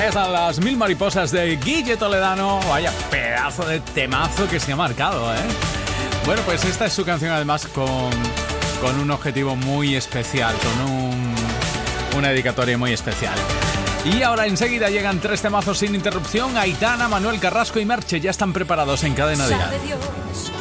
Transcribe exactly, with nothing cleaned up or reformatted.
Ahí están las Mil Mariposas de Guille Toledano. Vaya pedazo de temazo que se ha marcado, ¿eh? Bueno, pues esta es su canción además con, con un objetivo muy especial, con un, una dedicatoria muy especial. Y ahora enseguida llegan tres temazos sin interrupción. Aitana, Manuel Carrasco y Merche ya están preparados en Cadena Dial.